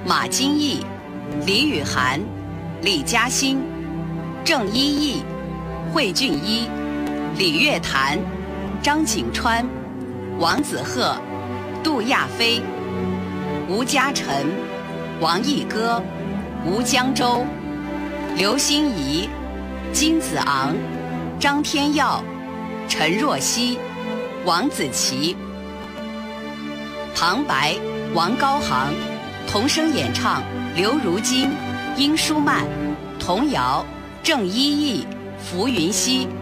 马金义、李雨涵、李嘉欣、郑一义、惠俊一、李月潭、张景川、王子鹤、杜亚飞、吴嘉诚、王毅歌、吴江洲、刘欣怡、金子昂、张天耀、陈若曦、王子琪。旁白王高航，童声演唱刘如金、殷舒曼，童谣郑一义、浮云熙。